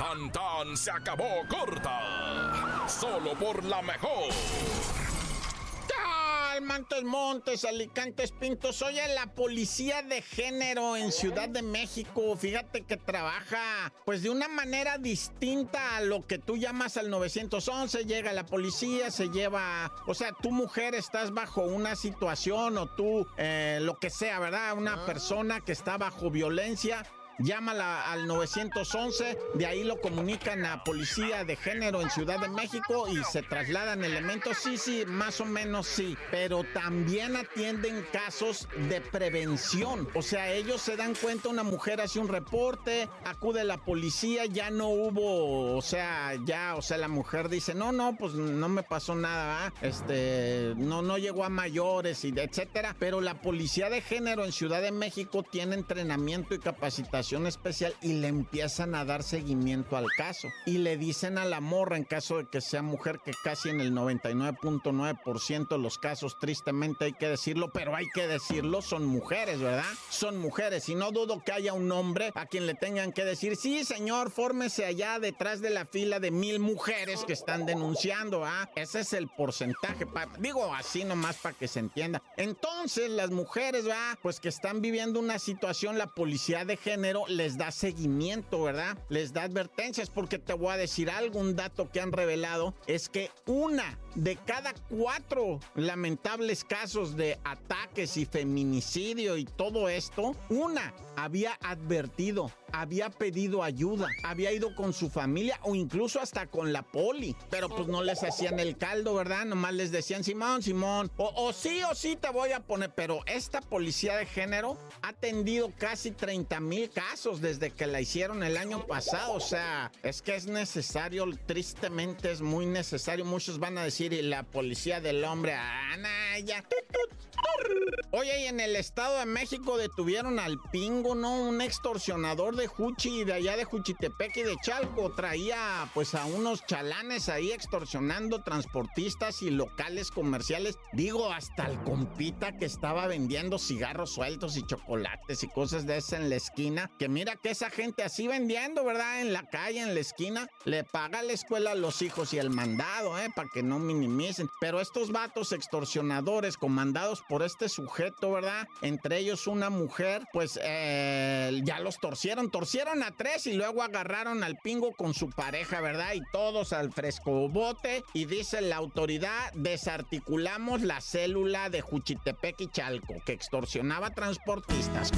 Tan tan se acabó corta. Solo por la mejor. Montes, Montes, Alicantes, Pintos. Soy la policía de género en Ciudad de México. Fíjate que trabaja pues de una manera distinta a lo que tú llamas al 911. Llega la policía, se lleva, o sea, tu mujer estás bajo una situación o tú, lo que sea, ¿verdad? Una persona que está bajo violencia. Llámala al 911, de ahí lo comunican a Policía de Género en Ciudad de México y se trasladan elementos. Sí, más o menos sí, pero también atienden casos de prevención. O sea, ellos se dan cuenta, una mujer hace un reporte, acude la policía, ya no hubo, o sea, la mujer dice, no, pues no me pasó nada, no llegó a mayores, y etcétera. Pero la Policía de Género en Ciudad de México tiene entrenamiento y capacitación especial y le empiezan a dar seguimiento al caso y le dicen a la morra, en caso de que sea mujer, que casi en el 99.9% de los casos, tristemente hay que decirlo, pero hay que decirlo, son mujeres, ¿verdad? Son mujeres, y no dudo que haya un hombre a quien le tengan que decir, sí señor, fórmese allá detrás de la fila de 1,000 mujeres que están denunciando, ese es el porcentaje, digo así nomás para que se entienda. Entonces las mujeres, pues que están viviendo una situación, la Policía de Género les da seguimiento, ¿verdad? Les da advertencias, porque te voy a decir algo, un dato que han revelado es que 1 de cada 4 lamentables casos de ataques y feminicidio y todo esto, una había advertido, había pedido ayuda, había ido con su familia o incluso hasta con la poli, pero pues no les hacían el caldo, ¿verdad? Nomás les decían, Simón, o sí te voy a poner, pero esta Policía de Género ha atendido casi 30,000 casos desde que la hicieron el año pasado. O sea, es que es necesario, tristemente es muy necesario. Muchos van a decir, y la policía del hombre, ya. Oye, y en el Estado de México detuvieron al Pingo, ¿no? Un extorsionador de Juchi, de allá de Juchitepec y de Chalco. Traía pues a unos chalanes ahí extorsionando transportistas y locales comerciales. Digo, hasta el compita que estaba vendiendo cigarros sueltos y chocolates y cosas de esas en la esquina. Que mira que esa gente así vendiendo, ¿verdad? En la calle, en la esquina, le paga la escuela a los hijos y el mandado, para que no minimicen. Pero estos vatos extorsionadores comandados por este sujeto, ¿verdad? Entre ellos una mujer, pues ya los torcieron a 3 y luego agarraron al Pingo con su pareja, ¿verdad? Y todos al frescobote, y dice la autoridad, desarticulamos la célula de Juchitepec y Chalco que extorsionaba transportistas.